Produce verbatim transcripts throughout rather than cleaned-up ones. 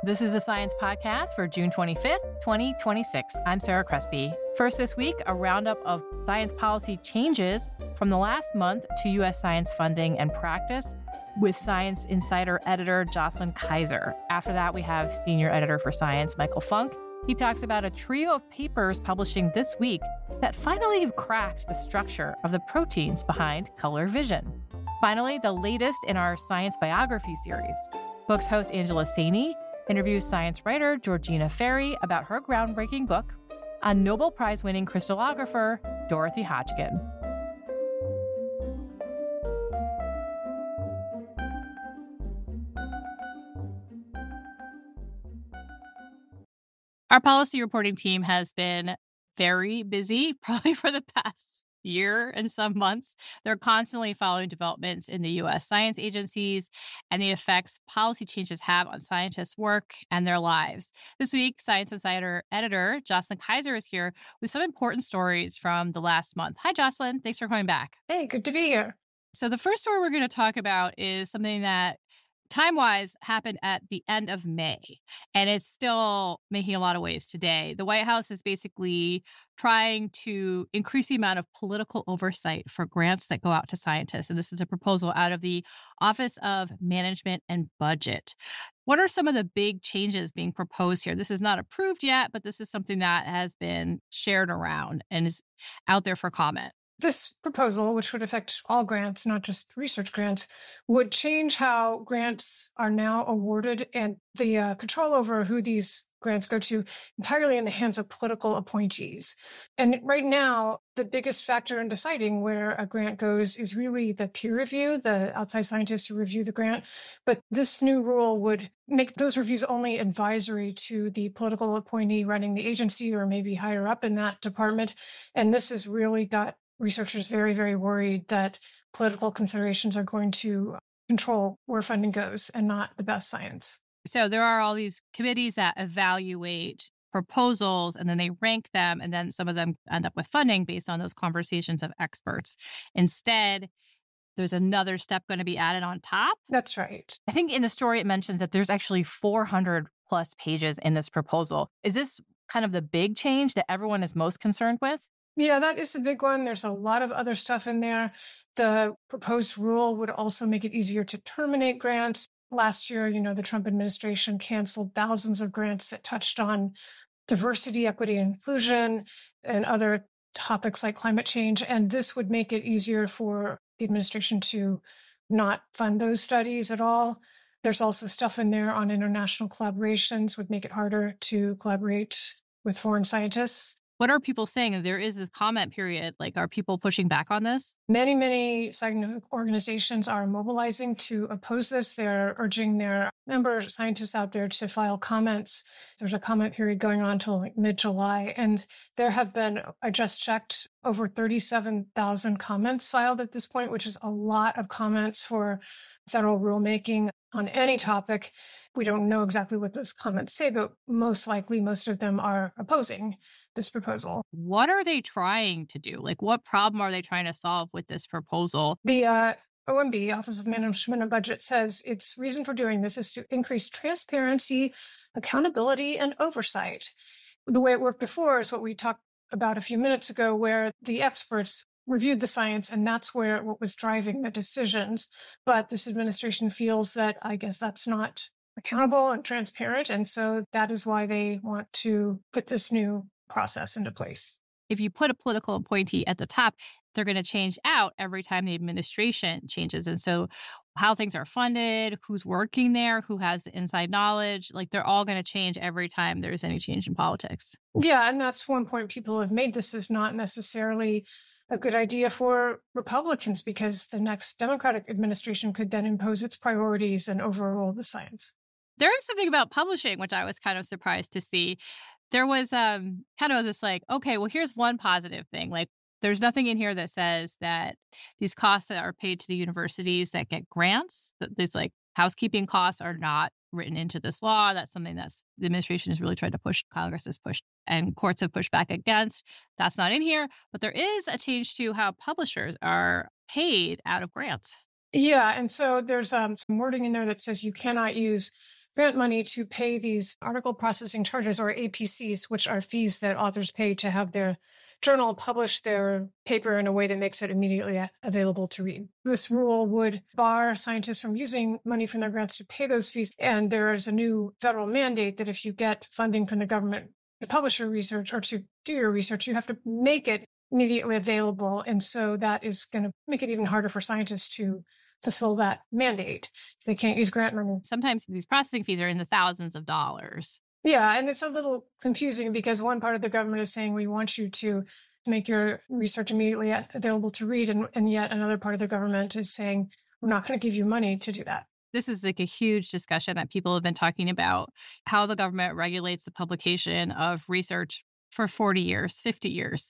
This is the Science Podcast for June twenty-fifth, twenty twenty-six. I'm Sarah Crespi. First this week, a roundup of science policy changes from the last month to U S science funding and practice with Science Insider editor Jocelyn Kaiser. After that, we have senior editor for Science, Michael Funk. He talks about a trio of papers publishing this week that finally have cracked the structure of the proteins behind color vision. Finally, the latest in our science biography series. Books host Angela Saini interviews science writer Georgina Ferry about her groundbreaking book on Nobel Prize-winning crystallographer Dorothy Hodgkin. Our policy reporting team has been very busy, probably for the past year and some months. They're constantly following developments in the U S science agencies and the effects policy changes have on scientists' work and their lives. This week, Science Insider editor Jocelyn Kaiser is here with some important stories from the last month. Hi, Jocelyn. Thanks for coming back. Hey, good to be here. So the first story we're going to talk about is something that time-wise happened at the end of May, and it's still making a lot of waves today. The White House is basically trying to increase the amount of political oversight for grants that go out to scientists, and this is a proposal out of the Office of Management and Budget. What are some of the big changes being proposed here? This is not approved yet, but this is something that has been shared around and is out there for comment. This proposal, which would affect all grants, not just research grants, would change how grants are now awarded and the uh, control over who these grants go to entirely in the hands of political appointees. And right now, the biggest factor in deciding where a grant goes is really the peer review, the outside scientists who review the grant. But this new rule would make those reviews only advisory to the political appointee running the agency or maybe higher up in that department. And this has really got researchers very, very worried that political considerations are going to control where funding goes and not the best science. So there are all these committees that evaluate proposals and then they rank them, and then some of them end up with funding based on those conversations of experts. Instead, there's another step going to be added on top. That's right. I think in the story it mentions that there's actually four hundred plus pages in this proposal. Is this kind of the big change that everyone is most concerned with? Yeah, that is the big one. There's a lot of other stuff in there. The proposed rule would also make it easier to terminate grants. Last year, you know, the Trump administration canceled thousands of grants that touched on diversity, equity, and inclusion, and other topics like climate change. And this would make it easier for the administration to not fund those studies at all. There's also stuff in there on international collaborations, would make it harder to collaborate with foreign scientists. What are people saying? There is this comment period. Like, are people pushing back on this? Many, many scientific organizations are mobilizing to oppose this. They're urging their member scientists out there to file comments. There's a comment period going on till like mid-July. And there have been, I just checked, over thirty-seven thousand comments filed at this point, which is a lot of comments for federal rulemaking on any topic. We don't know exactly what those comments say, but most likely most of them are opposing this proposal. What are they trying to do? Like, what problem are they trying to solve with this proposal? The uh, O M B, Office of Management and Budget, says its reason for doing this is to increase transparency, accountability, and oversight. The way it worked before is what we talked about a few minutes ago, where the experts reviewed the science, and that's where what was driving the decisions. But this administration feels that, I guess, that's not accountable and transparent. And so that is why they want to put this new process into place. If you put a political appointee at the top, they're going to change out every time the administration changes. And so how things are funded, who's working there, who has the inside knowledge, like they're all going to change every time there's any change in politics. Yeah, and that's one point people have made. This is not necessarily a good idea for Republicans because the next Democratic administration could then impose its priorities and overrule the science. There is something about publishing, which I was kind of surprised to see. There was um, kind of this like, okay, well, here's one positive thing. Like, there's nothing in here that says that these costs that are paid to the universities that get grants, that there's like housekeeping costs are not written into this law. That's something that's the administration has really tried to push, Congress has pushed, and courts have pushed back against. That's not in here. But there is a change to how publishers are paid out of grants. Yeah. And so there's um, some wording in there that says you cannot use grant money to pay these article processing charges, or A P Cs, which are fees that authors pay to have their journal publish their paper in a way that makes it immediately available to read. This rule would bar scientists from using money from their grants to pay those fees. And there is a new federal mandate that if you get funding from the government to publish your research or to do your research, you have to make it immediately available. And so that is going to make it even harder for scientists to fulfill that mandate if they can't use grant money. Sometimes these processing fees are in the thousands of dollars. Yeah, and it's a little confusing because one part of the government is saying we want you to make your research immediately available to read, and, and yet another part of the government is saying we're not going to give you money to do that. This is like a huge discussion that people have been talking about, how the government regulates the publication of research for forty years, fifty years.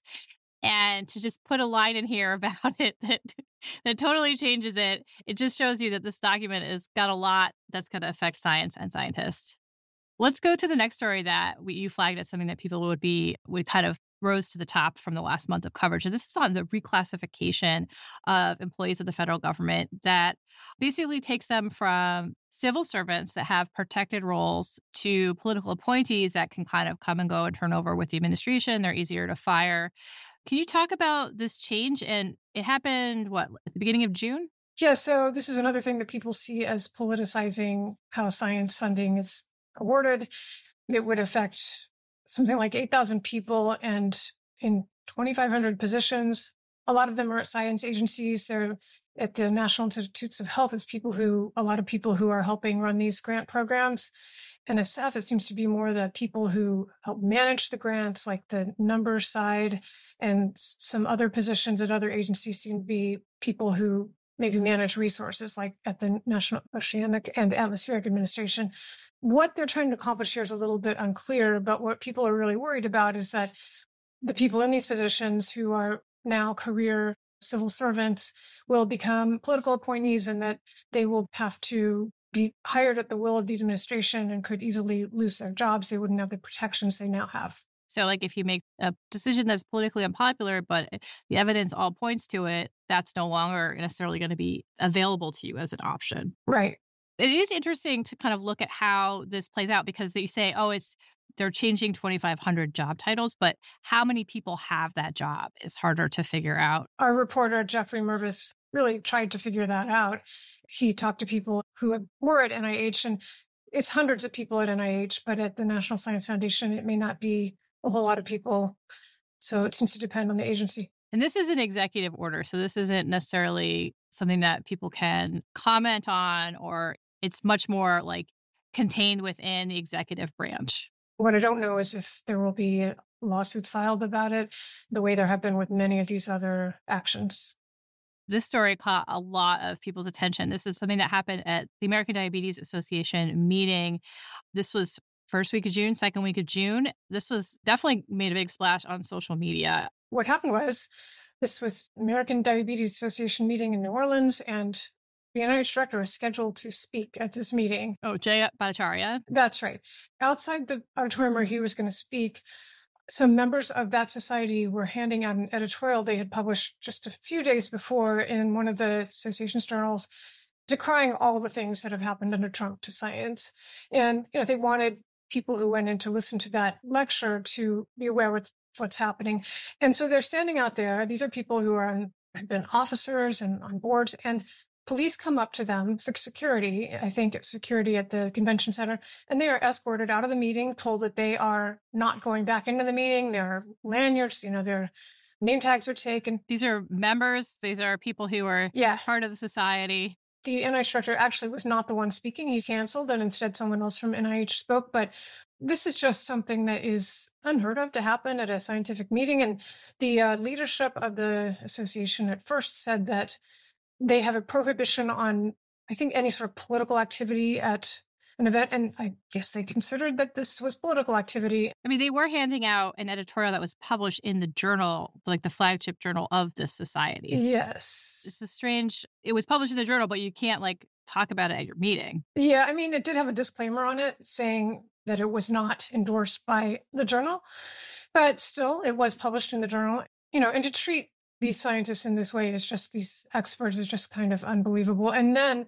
And to just put a line in here about it that that totally changes it, it just shows you that this document has got a lot that's going to affect science and scientists. Let's go to the next story that we, you flagged as something that people would be, would kind of rose to the top from the last month of coverage. And this is on the reclassification of employees of the federal government that basically takes them from civil servants that have protected roles to political appointees that can kind of come and go and turn over with the administration. They're easier to fire. Can you talk about this change? And it happened, what, at the beginning of June? Yeah, so this is another thing that people see as politicizing how science funding is awarded. It would affect something like eight thousand people and in twenty-five hundred positions. A lot of them are at science agencies. They're at the National Institutes of Health. It's people who, a lot of people who are helping run these grant programs. And as staff, it seems to be more the people who help manage the grants, like the numbers side, and some other positions at other agencies seem to be people who maybe manage resources, like at the National Oceanic and Atmospheric Administration. What they're trying to accomplish here is a little bit unclear, but what people are really worried about is that the people in these positions who are now career civil servants will become political appointees, and that they will have to be hired at the will of the administration and could easily lose their jobs. They wouldn't have the protections they now have. So like if you make a decision that's politically unpopular, but the evidence all points to it, that's no longer necessarily going to be available to you as an option. Right. It is interesting to kind of look at how this plays out, because you say, oh, it's they're changing twenty-five hundred job titles, but how many people have that job is harder to figure out. Our reporter, Jeffrey Mervis, really tried to figure that out. He talked to people who were at N I H, and it's hundreds of people at N I H, but at the National Science Foundation, it may not be a whole lot of people. So it seems to depend on the agency. And this is an executive order, so this isn't necessarily something that people can comment on, or it's much more like contained within the executive branch. What I don't know is if there will be lawsuits filed about it, the way there have been with many of these other actions. This story caught a lot of people's attention. This is something that happened at the American Diabetes Association meeting. This was first week of June, second week of June. This was definitely made a big splash on social media. What happened was this was American Diabetes Association meeting in New Orleans, and the N I H director is scheduled to speak at this meeting. Oh, Jay Bhattacharya. That's right. Outside the auditorium where he was going to speak, some members of that society were handing out an editorial they had published just a few days before in one of the association's journals, decrying all the things that have happened under Trump to science. And you know, they wanted people who went in to listen to that lecture to be aware of what's happening. And so they're standing out there. These are people who are on, have been officers and on boards, and police come up to them, security, I think it's security at the convention center, and they are escorted out of the meeting, told that they are not going back into the meeting. Their lanyards, you know, their name tags are taken. These are members. These are people who are yeah. part of the society. The N I H director actually was not the one speaking. He canceled, and instead someone else from N I H spoke. But this is just something that is unheard of to happen at a scientific meeting. And the uh, leadership of the association at first said that they have a prohibition on, I think, any sort of political activity at an event. And I guess they considered that this was political activity. I mean, they were handing out an editorial that was published in the journal, like the flagship journal of this society. Yes. It's a strange, it was published in the journal, but you can't like talk about it at your meeting. Yeah. I mean, it did have a disclaimer on it saying that it was not endorsed by the journal, but still it was published in the journal, you know, and to treat these scientists in this way is just, these experts is just kind of unbelievable. And then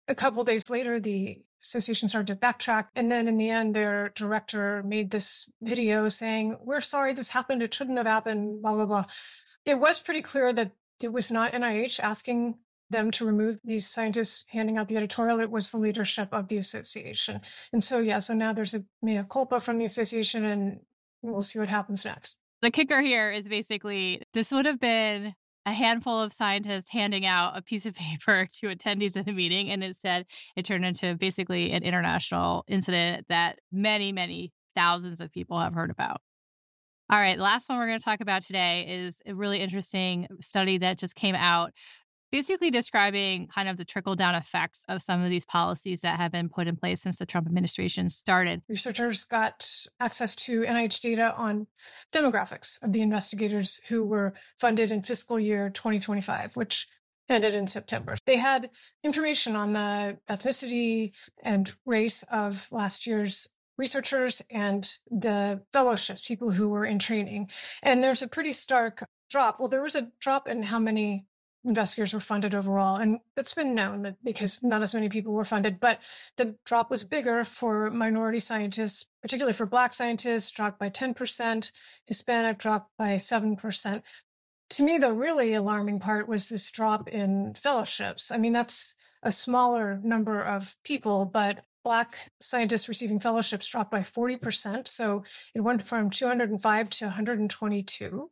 a couple of days later, the association started to backtrack. And then in the end, their director made this video saying, we're sorry this happened. It shouldn't have happened, blah, blah, blah. It was pretty clear that it was not N I H asking them to remove these scientists handing out the editorial. It was the leadership of the association. And so, yeah, so now there's a mea culpa from the association, and we'll see what happens next. The kicker here is basically this would have been a handful of scientists handing out a piece of paper to attendees at the meeting, and instead it turned into basically an international incident that many, many thousands of people have heard about. All right, the last one we're going to talk about today is a really interesting study that just came out, basically describing kind of the trickle-down effects of some of these policies that have been put in place since the Trump administration started. Researchers got access to N I H data on demographics of the investigators who were funded in fiscal year twenty twenty-five, which ended in September. They had information on the ethnicity and race of last year's researchers and the fellowships, people who were in training. And there's a pretty stark drop. Well, there was a drop in how many investigators were funded overall. And it's been known that because not as many people were funded, but the drop was bigger for minority scientists, particularly for Black scientists, dropped by ten percent, Hispanic dropped by seven percent. To me, the really alarming part was this drop in fellowships. I mean, that's a smaller number of people, but Black scientists receiving fellowships dropped by forty percent. So it went from two hundred five to one hundred twenty-two.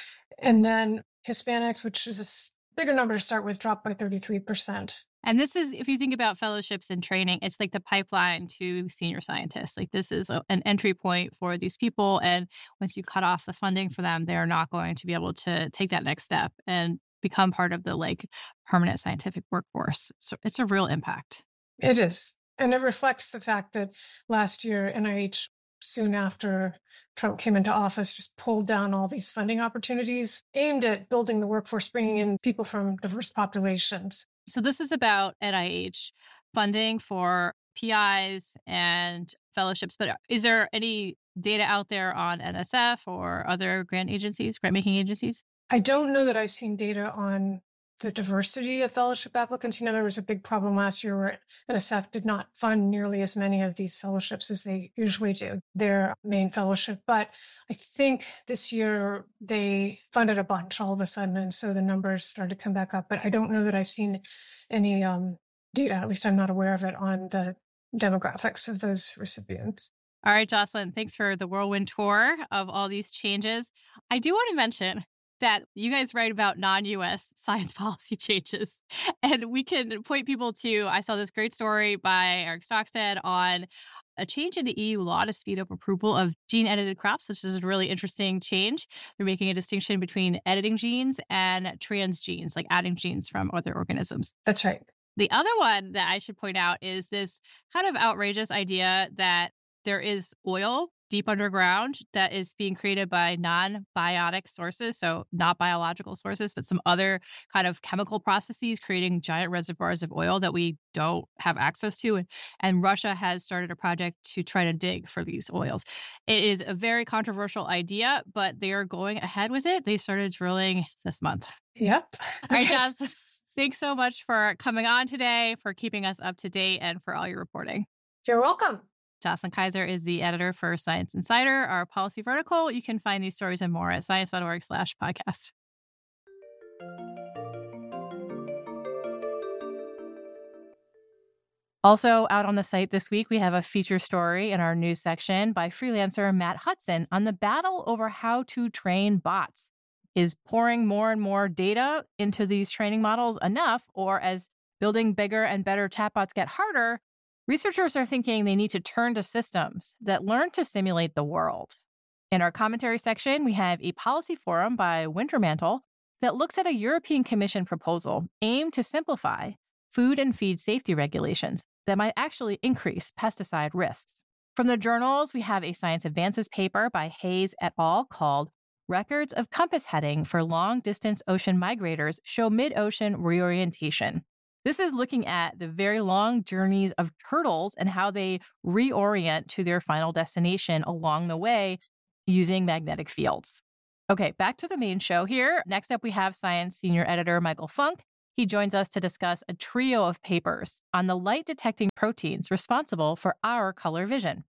And then Hispanics, which is a bigger number to start with, dropped by thirty-three percent. And this is, if you think about fellowships and training, it's like the pipeline to senior scientists. Like this is a, an entry point for these people. And once you cut off the funding for them, they're not going to be able to take that next step and become part of the like permanent scientific workforce. So it's a real impact. It is. And it reflects the fact that last year, N I H, soon after Trump came into office, just pulled down all these funding opportunities aimed at building the workforce, bringing in people from diverse populations. So this is about N I H funding for P Is and fellowships. But is there any data out there on N S F or other grant agencies, grant-making agencies? I don't know that I've seen data on the diversity of fellowship applicants. You know, there was a big problem last year where N S F did not fund nearly as many of these fellowships as they usually do, their main fellowship. But I think this year they funded a bunch all of a sudden, and so the numbers started to come back up. But I don't know that I've seen any um, data, at least I'm not aware of it, on the demographics of those recipients. All right, Jocelyn, thanks for the whirlwind tour of all these changes. I do want to mention that you guys write about non-U S science policy changes. And we can point people to, I saw this great story by Eric Stockstead on a change in the E U law to speed up approval of gene-edited crops, which is a really interesting change. They're making a distinction between editing genes and trans genes, like adding genes from other organisms. That's right. The other one that I should point out is this kind of outrageous idea that there is oil deep underground that is being created by non-biotic sources, so not biological sources, but some other kind of chemical processes creating giant reservoirs of oil that we don't have access to. And, and Russia has started a project to try to dig for these oils. It is a very controversial idea, but they are going ahead with it. They started drilling this month. Yep. All right, Joss, thanks so much for coming on today, for keeping us up to date, and for all your reporting. You're welcome. Jocelyn Kaiser is the editor for Science Insider, our policy vertical. You can find these stories and more at science.org slash podcast. Also out on the site this week, we have a feature story in our news section by freelancer Matt Hudson on the battle over how to train bots. Is pouring more and more data into these training models enough, or as building bigger and better chatbots get harder, researchers are thinking they need to turn to systems that learn to simulate the world. In our commentary section, we have a policy forum by Wintermantle that looks at a European Commission proposal aimed to simplify food and feed safety regulations that might actually increase pesticide risks. From the journals, we have a Science Advances paper by Hayes et al. Called Records of Compass Heading for Long-Distance Ocean Migrators Show Mid-Ocean Reorientation. This is looking at the very long journeys of turtles and how they reorient to their final destination along the way using magnetic fields. Okay, back to the main show here. Next up, we have Science senior editor Michael Funk. He joins us to discuss a trio of papers on the light-detecting proteins responsible for our color vision.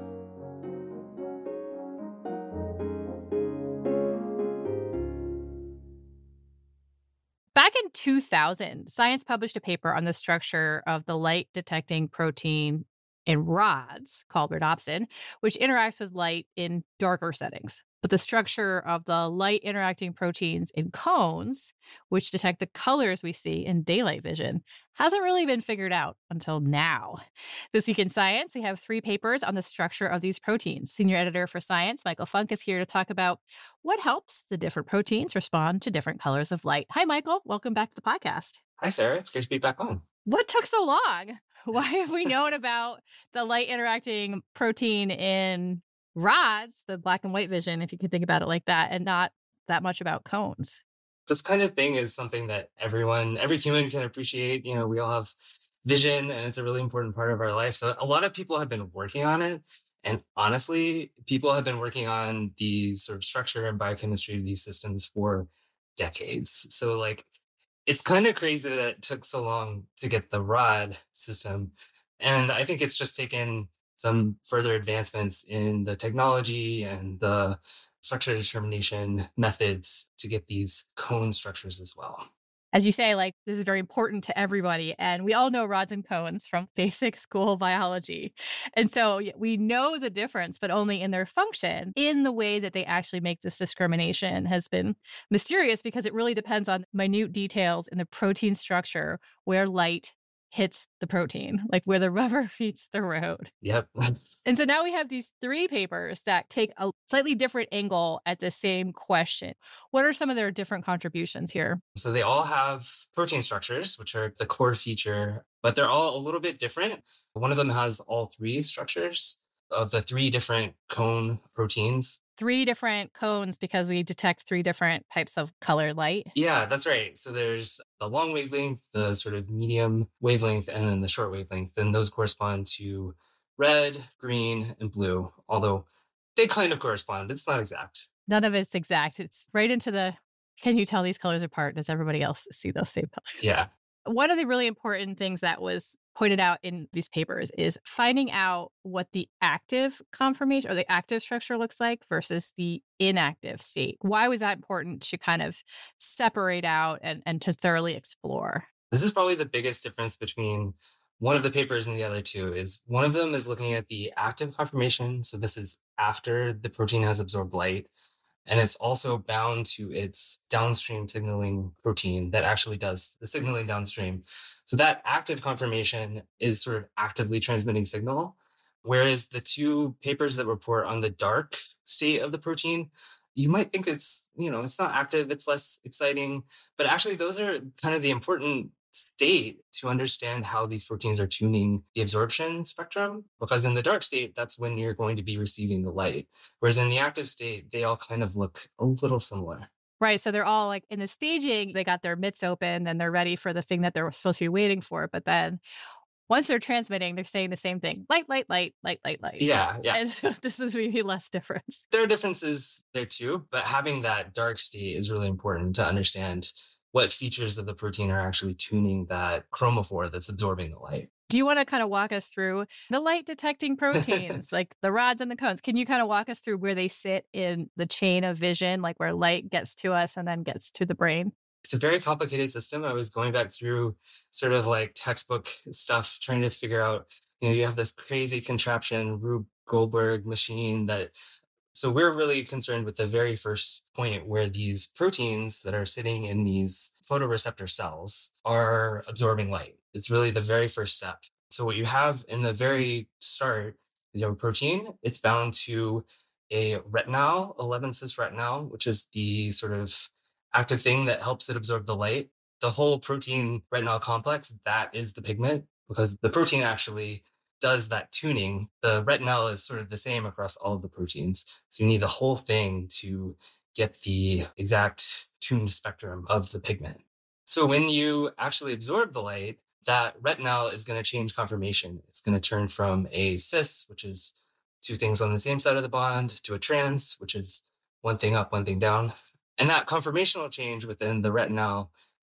Back in two thousand, Science published a paper on the structure of the light-detecting protein in rods called rhodopsin, which interacts with light in darker settings. But the structure of the light-interacting proteins in cones, which detect the colors we see in daylight vision, hasn't really been figured out until now. This week in Science, we have three papers on the structure of these proteins. Senior editor for Science, Michael Funk, is here to talk about what helps the different proteins respond to different colors of light. Hi, Michael. Welcome back to the podcast. Hi, Sarah. It's great to be back on. What took so long? Why have we known about the light-interacting protein in rods, the black and white vision, if you could think about it like that, and not that much about cones? This kind of thing is something that everyone, every human can appreciate. You know, we all have vision and it's a really important part of our life. So a lot of people have been working on it. And honestly, people have been working on the sort of structure and biochemistry of these systems for decades. So like, it's kind of crazy that it took so long to get the rod system. And I think it's just taken some further advancements in the technology and the structure determination methods to get these cone structures as well. As you say, like, this is very important to everybody. And we all know rods and cones from basic school biology. And so we know the difference, but only in their function. In the way that they actually make this discrimination has been mysterious because it really depends on minute details in the protein structure where light hits the protein, like where the rubber meets the road. Yep. And so now we have these three papers that take a slightly different angle at the same question. What are some of their different contributions here? So they all have protein structures, which are the core feature, but they're all a little bit different. One of them has all three structures of the three different cone proteins. Three different cones because we detect three different types of color light. Yeah, that's right. So there's the long wavelength, the sort of medium wavelength, and then the short wavelength. And those correspond to red, green, and blue, although they kind of correspond. It's not exact. None of it's exact. It's right into the, can you tell these colors apart? Does everybody else see those same colors? Yeah. One of the really important things that was pointed out in these papers is finding out what the active conformation or the active structure looks like versus the inactive state. Why was that important to kind of separate out and, and to thoroughly explore? This is probably the biggest difference between one of the papers and the other two is one of them is looking at the active conformation. So this is after the protein has absorbed light. And it's also bound to its downstream signaling protein that actually does the signaling downstream. So that active conformation is sort of actively transmitting signal. Whereas the two papers that report on the dark state of the protein, you might think it's, you know, it's not active, it's less exciting, but actually those are kind of the important state to understand how these proteins are tuning the absorption spectrum, because in the dark state, that's when you're going to be receiving the light. Whereas in the active state, they all kind of look a little similar. Right. So they're all like in the staging, they got their mitts open and they're ready for the thing that they're supposed to be waiting for. But then once they're transmitting, they're saying the same thing. Light, light, light, light, light, light. Yeah, yeah. And so this is maybe less difference. There are differences there too, but having that dark state is really important to understand what features of the protein are actually tuning that chromophore that's absorbing the light. Do you want to kind of walk us through the light detecting proteins, like the rods and the cones? Can you kind of walk us through where they sit in the chain of vision, like where light gets to us and then gets to the brain? It's a very complicated system. I was going back through sort of like textbook stuff, trying to figure out, you know, you have this crazy contraption, Rube Goldberg machine that So we're really concerned with the very first point where these proteins that are sitting in these photoreceptor cells are absorbing light. It's really the very first step. So what you have in the very start is you have a protein. It's bound to a retinal, eleven cis retinal, which is the sort of active thing that helps it absorb the light. The whole protein retinal complex, that is the pigment, because the protein actually does that tuning. The retinal is sort of the same across all of the proteins. So you need the whole thing to get the exact tuned spectrum of the pigment. So when you actually absorb the light, that retinal is going to change conformation. It's going to turn from a cis, which is two things on the same side of the bond, to a trans, which is one thing up, one thing down. And that conformational change within the retinal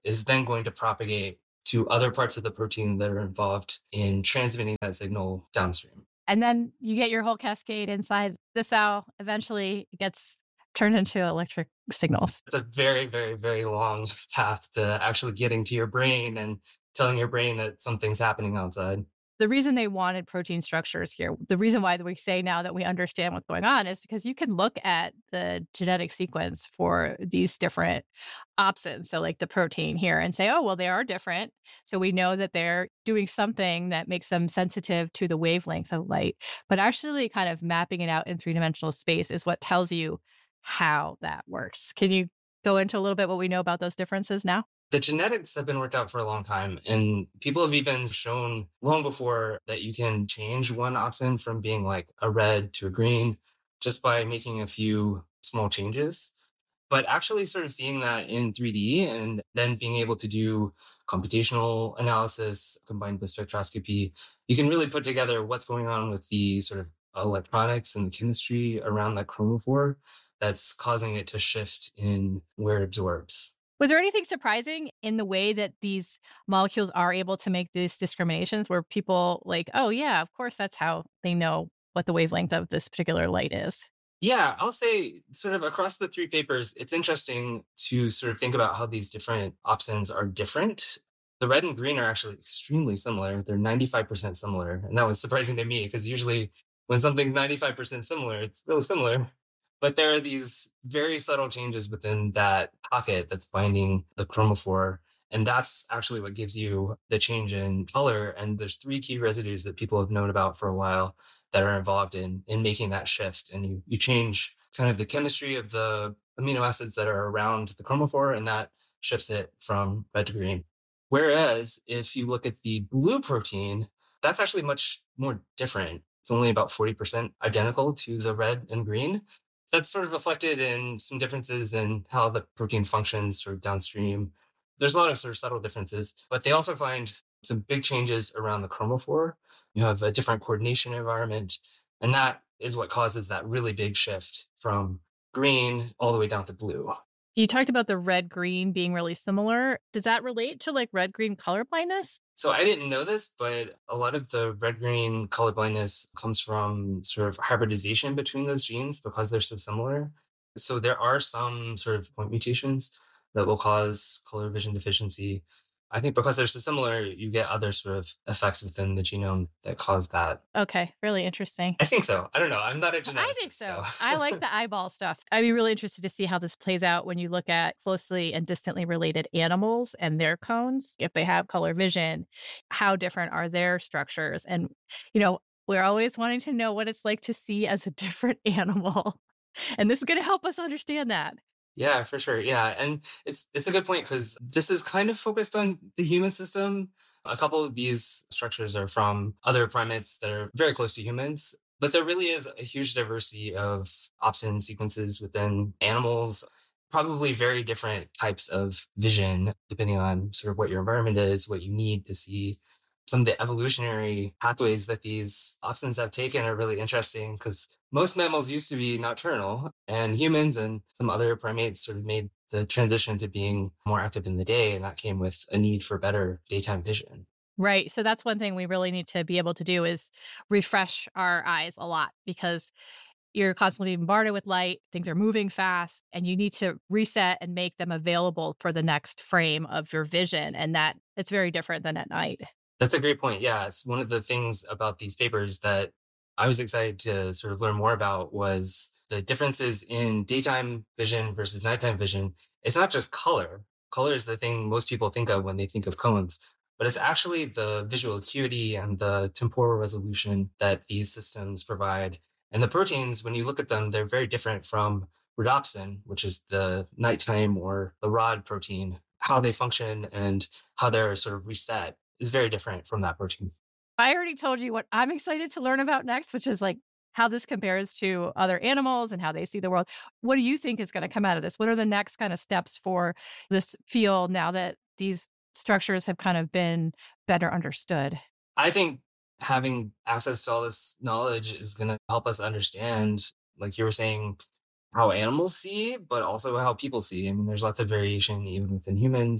is then going to propagate to other parts of the protein that are involved in transmitting that signal downstream. And then you get your whole cascade inside the cell. Eventually, it gets turned into electric signals. It's a very, very, very long path to actually getting to your brain and telling your brain that something's happening outside. The reason they wanted protein structures here, the reason why we say now that we understand what's going on is because you can look at the genetic sequence for these different opsins. So like the protein here and say, oh, well, they are different. So we know that they're doing something that makes them sensitive to the wavelength of light. But actually kind of mapping it out in three-dimensional space is what tells you how that works. Can you go into a little bit what we know about those differences now? The genetics have been worked out for a long time, and people have even shown long before that you can change one opsin from being like a red to a green just by making a few small changes. But actually sort of seeing that in three D and then being able to do computational analysis combined with spectroscopy, you can really put together what's going on with the sort of electronics and the chemistry around that chromophore that's causing it to shift in where it absorbs. Was there anything surprising in the way that these molecules are able to make these discriminations where people like, oh, yeah, of course, that's how they know what the wavelength of this particular light is? Yeah, I'll say sort of across the three papers, it's interesting to sort of think about how these different opsins are different. The red and green are actually extremely similar. They're ninety-five percent similar. And that was surprising to me because usually when something's ninety-five percent similar, it's really similar. But there are these very subtle changes within that pocket that's binding the chromophore. And that's actually what gives you the change in color. And there's three key residues that people have known about for a while that are involved in, in making that shift. And you, you change kind of the chemistry of the amino acids that are around the chromophore, and that shifts it from red to green. Whereas if you look at the blue protein, that's actually much more different. It's only about forty percent identical to the red and green. That's sort of reflected in some differences in how the protein functions sort of downstream. There's a lot of sort of subtle differences, but they also find some big changes around the chromophore. You have a different coordination environment, and that is what causes that really big shift from green all the way down to blue. You talked about the red-green being really similar. Does that relate to like red-green color blindness? So I didn't know this, but a lot of the red-green color blindness comes from sort of hybridization between those genes because they're so similar. So there are some sort of point mutations that will cause color vision deficiency. I think because they're so similar, you get other sort of effects within the genome that cause that. Okay, really interesting. I think so. I don't know. I'm not a geneticist. I think so. so. I like the eyeball stuff. I'd be really interested to see how this plays out when you look at closely and distantly related animals and their cones. If they have color vision, how different are their structures? And, you know, we're always wanting to know what it's like to see as a different animal. And this is going to help us understand that. Yeah, for sure. Yeah. And it's it's a good point because this is kind of focused on the human system. A couple of these structures are from other primates that are very close to humans, but there really is a huge diversity of opsin sequences within animals, probably very different types of vision, depending on sort of what your environment is, what you need to see. Some of the evolutionary pathways that these opsins have taken are really interesting because most mammals used to be nocturnal, and humans and some other primates sort of made the transition to being more active in the day. And that came with a need for better daytime vision. Right. So that's one thing we really need to be able to do is refresh our eyes a lot because you're constantly bombarded with light, things are moving fast, and you need to reset and make them available for the next frame of your vision. And that it's very different than at night. That's a great point. Yeah, it's one of the things about these papers that I was excited to sort of learn more about was the differences in daytime vision versus nighttime vision. It's not just color. Color is the thing most people think of when they think of cones, but it's actually the visual acuity and the temporal resolution that these systems provide. And the proteins, when you look at them, they're very different from rhodopsin, which is the nighttime or the rod protein. How they function and how they're sort of reset is very different from that protein. I already told you what I'm excited to learn about next, which is like how this compares to other animals and how they see the world. What do you think is going to come out of this? What are the next kind of steps for this field now that these structures have kind of been better understood? I think having access to all this knowledge is going to help us understand, like you were saying, how animals see, but also how people see. I mean, there's lots of variation even within humans.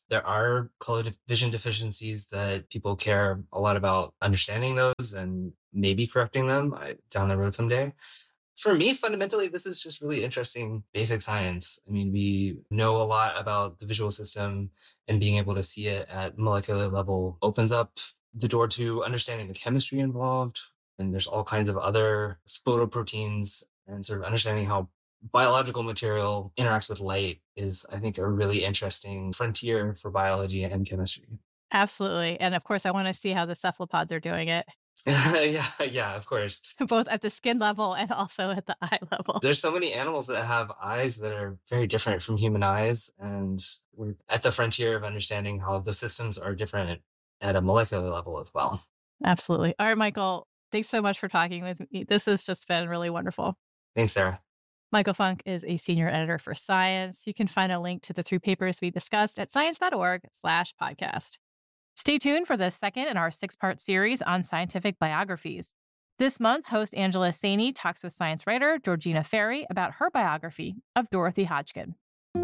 There are color vision deficiencies that people care a lot about understanding those and maybe correcting them down the road someday. For me, fundamentally, this is just really interesting basic science. I mean, we know a lot about the visual system, and being able to see it at molecular level opens up the door to understanding the chemistry involved. And there's all kinds of other photoproteins, and sort of understanding how biological material interacts with light is, I think, a really interesting frontier for biology and chemistry. Absolutely. And of course, I want to see how the cephalopods are doing it. yeah, yeah, of course. Both at the skin level and also at the eye level. There's so many animals that have eyes that are very different from human eyes. And we're at the frontier of understanding how the systems are different at a molecular level as well. Absolutely. All right, Michael, thanks so much for talking with me. This has just been really wonderful. Thanks, Sarah. Michael Funk is a senior editor for Science. You can find a link to the three papers we discussed at science.org slash podcast. Stay tuned for the second in our six-part series on scientific biographies. This month, host Angela Saini talks with science writer Georgina Ferry about her biography of Dorothy Hodgkin.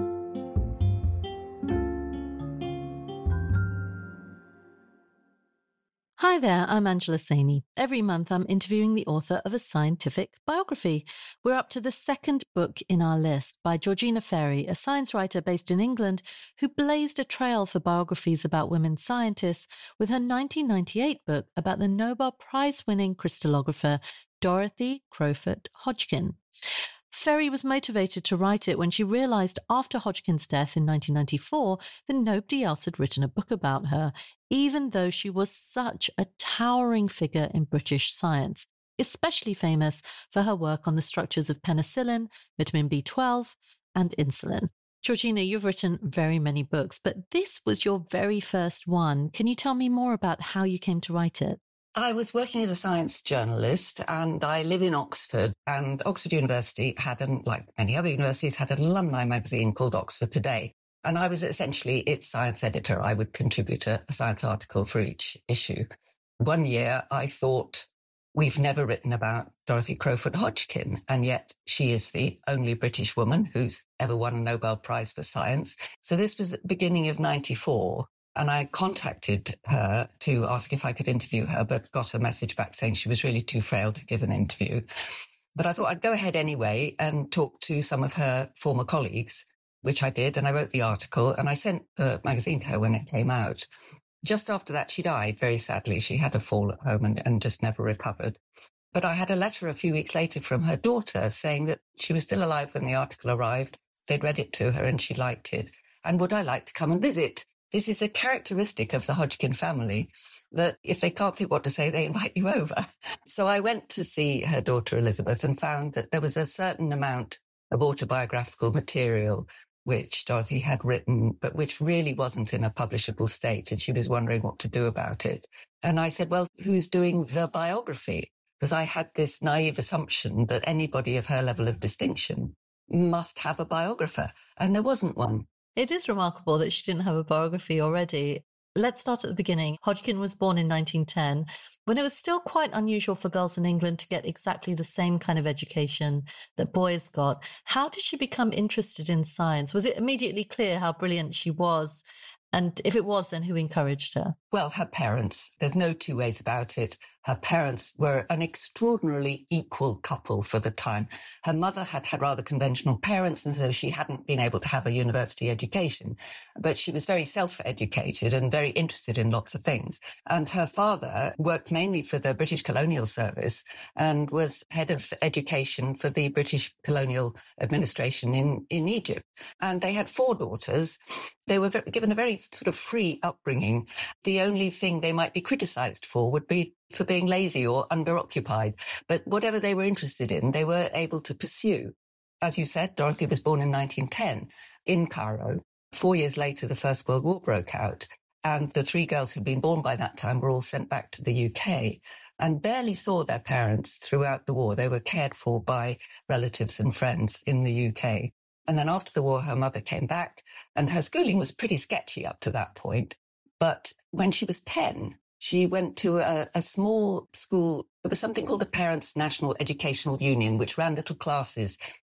Hi there, I'm Angela Saini. Every month I'm interviewing the author of a scientific biography. We're up to the second book in our list by Georgina Ferry, a science writer based in England who blazed a trail for biographies about women scientists with her nineteen ninety-eight book about the Nobel Prize-winning crystallographer Dorothy Crowfoot Hodgkin. Ferry was motivated to write it when she realized after Hodgkin's death in nineteen ninety-four that nobody else had written a book about her, even though she was such a towering figure in British science, especially famous for her work on the structures of penicillin, vitamin B twelve, and insulin. Georgina, you've written very many books, but this was your very first one. Can you tell me more about how you came to write it? I was working as a science journalist, and I live in Oxford, and Oxford University had, an, like many other universities, had an alumni magazine called Oxford Today. And I was essentially its science editor. I would contribute a, a science article for each issue. One year I thought, we've never written about Dorothy Crowfoot Hodgkin, and yet she is the only British woman who's ever won a Nobel Prize for Science. So this was at the beginning of ninety-four. And I contacted her to ask if I could interview her, but got a message back saying she was really too frail to give an interview. But I thought I'd go ahead anyway and talk to some of her former colleagues, which I did. And I wrote the article and I sent the magazine to her when it came out. Just after that, she died, very sadly. She had a fall at home and, and just never recovered. But I had a letter a few weeks later from her daughter saying that she was still alive when the article arrived. They'd read it to her and she liked it. And would I like to come and visit? This is a characteristic of the Hodgkin family, that if they can't think what to say, they invite you over. So I went to see her daughter Elizabeth and found that there was a certain amount of autobiographical material which Dorothy had written, but which really wasn't in a publishable state. And she was wondering what to do about it. And I said, well, who's doing the biography? Because I had this naive assumption that anybody of her level of distinction must have a biographer. And there wasn't one. It is remarkable that she didn't have a biography already. Let's start at the beginning. Hodgkin was born in nineteen ten, when it was still quite unusual for girls in England to get exactly the same kind of education that boys got. How did she become interested in science? Was it immediately clear how brilliant she was? And if it was, then who encouraged her? Well, her parents. There's no two ways about it. Her parents were an extraordinarily equal couple for the time. Her mother had had rather conventional parents, and so she hadn't been able to have a university education. But she was very self-educated and very interested in lots of things. And her father worked mainly for the British Colonial Service and was head of education for the British Colonial Administration in, in Egypt. And they had four daughters. They were very, given a very sort of free upbringing. The only thing they might be criticised for would be for being lazy or underoccupied. But whatever they were interested in, they were able to pursue. As you said, Dorothy was born in nineteen ten in Cairo. Four years later, the First World War broke out, and the three girls who'd been born by that time were all sent back to the U K and barely saw their parents throughout the war. They were cared for by relatives and friends in the U K. And then after the war, her mother came back, and her schooling was pretty sketchy up to that point. But when she was ten, she went to a, a small school. There was something called the Parents' National Educational Union, which ran little classes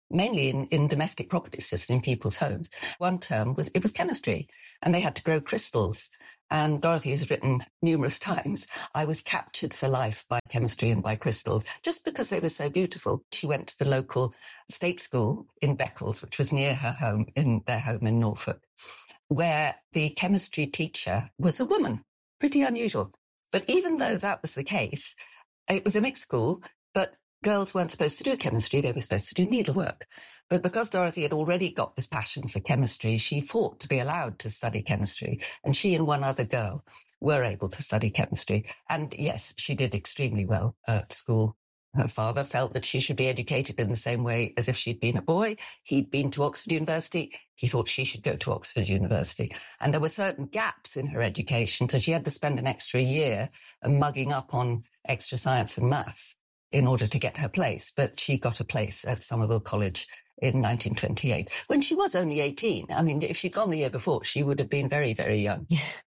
mainly in, in domestic properties, just in people's homes. One term was, it was chemistry, and they had to grow crystals. And Dorothy has written numerous times, I was captured for life by chemistry and by crystals, just because they were so beautiful. She went to the local state school in Beccles, which was near her home, in their home in Norfolk, where the chemistry teacher was a woman. Pretty unusual. But even though that was the case, it was a mixed school, but girls weren't supposed to do chemistry, they were supposed to do needlework. But because Dorothy had already got this passion for chemistry, she fought to be allowed to study chemistry. And she and one other girl were able to study chemistry. And yes, she did extremely well at school. Her father felt that she should be educated in the same way as if she'd been a boy. He'd been to Oxford University. He thought she should go to Oxford University. And there were certain gaps in her education, so she had to spend an extra year mugging up on extra science and maths in order to get her place. But she got a place at Somerville College in nineteen twenty-eight, when she was only eighteen. I mean, if she'd gone the year before, she would have been very, very young.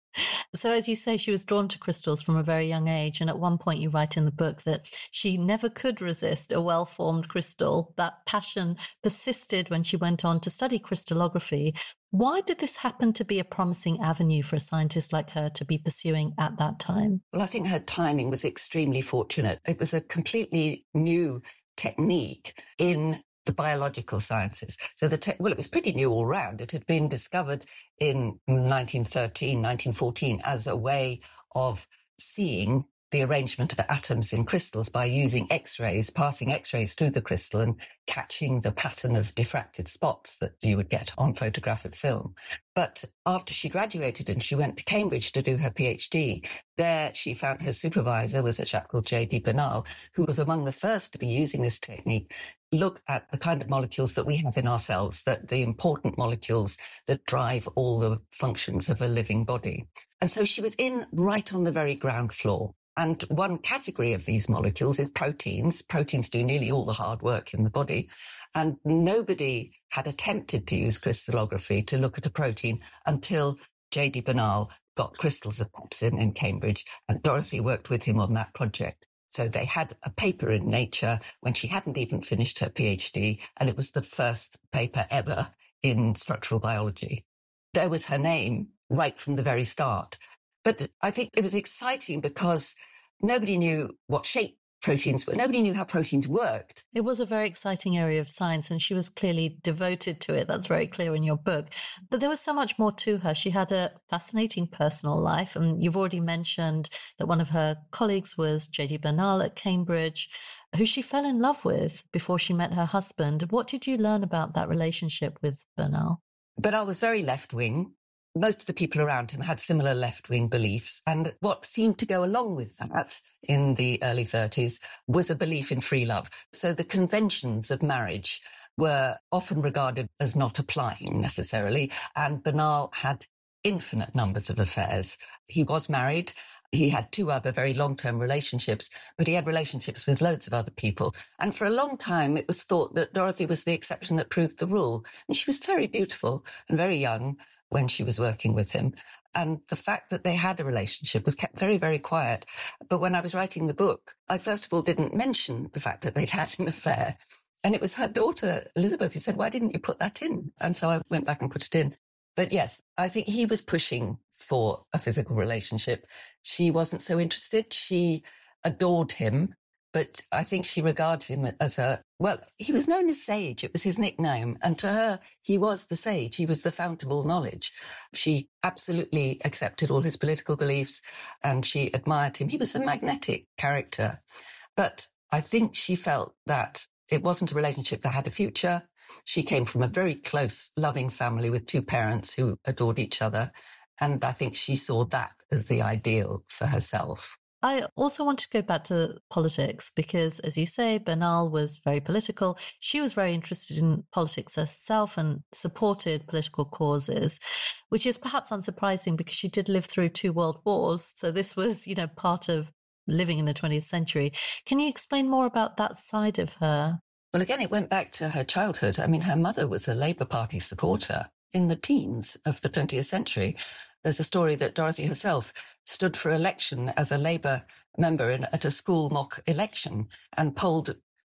So as you say, she was drawn to crystals from a very young age. And at one point you write in the book that she never could resist a well-formed crystal. That passion persisted when she went on to study crystallography. Why did this happen to be a promising avenue for a scientist like her to be pursuing at that time? Well, I think her timing was extremely fortunate. It was a completely new technique in the biological sciences. So the te- well, it was pretty new all round. It had been discovered in nineteen thirteen, nineteen fourteen as a way of seeing the arrangement of atoms in crystals by using X-rays, passing X-rays through the crystal and catching the pattern of diffracted spots that you would get on photographic film. But after she graduated and she went to Cambridge to do her PhD, there she found her supervisor was a chap called J D Bernal, who was among the first to be using this technique, look at the kind of molecules that we have in ourselves, that the important molecules that drive all the functions of a living body. And so she was in right on the very ground floor. And one category of these molecules is proteins. Proteins do nearly all the hard work in the body. And nobody had attempted to use crystallography to look at a protein until J D Bernal got crystals of pepsin in Cambridge, and Dorothy worked with him on that project. So they had a paper in Nature when she hadn't even finished her PhD, and it was the first paper ever in structural biology. There was her name right from the very start. But I think it was exciting because nobody knew what shape proteins were. Nobody knew how proteins worked. It was a very exciting area of science, and she was clearly devoted to it. That's very clear in your book. But there was so much more to her. She had a fascinating personal life, and you've already mentioned that one of her colleagues was J D Bernal at Cambridge, who she fell in love with before she met her husband. What did you learn about that relationship with Bernal? Bernal was very left-wing. Most of the people around him had similar left-wing beliefs. And what seemed to go along with that in the early thirties was a belief in free love. So the conventions of marriage were often regarded as not applying necessarily. And Bernal had infinite numbers of affairs. He was married. He had two other very long-term relationships, but he had relationships with loads of other people. And for a long time, it was thought that Dorothy was the exception that proved the rule. And she was very beautiful and very young when she was working with him. And the fact that they had a relationship was kept very, very quiet. But when I was writing the book, I first of all didn't mention the fact that they'd had an affair. And it was her daughter, Elizabeth, who said, why didn't you put that in? And so I went back and put it in. But yes, I think he was pushing for a physical relationship. She wasn't so interested. She adored him. But I think she regarded him as a, well, he was known as Sage. It was his nickname. And to her, he was the sage. He was the fount of all knowledge. She absolutely accepted all his political beliefs and she admired him. He was a magnetic character. But I think she felt that it wasn't a relationship that had a future. She came from a very close, loving family with two parents who adored each other. And I think she saw that as the ideal for herself. I also want to go back to politics because, as you say, Bernal was very political. She was very interested in politics herself and supported political causes, which is perhaps unsurprising because she did live through two world wars. So this was, you know, part of living in the twentieth century. Can you explain more about that side of her? Well, again, it went back to her childhood. I mean, her mother was a Labour Party supporter in the teens of the twentieth century. There's a story that Dorothy herself stood for election as a Labour member in, at a school mock election and polled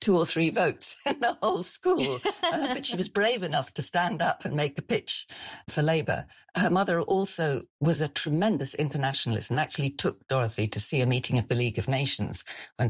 two or three votes in the whole school. uh, but she was brave enough to stand up and make a pitch for Labour. Her mother also was a tremendous internationalist and actually took Dorothy to see a meeting of the League of Nations when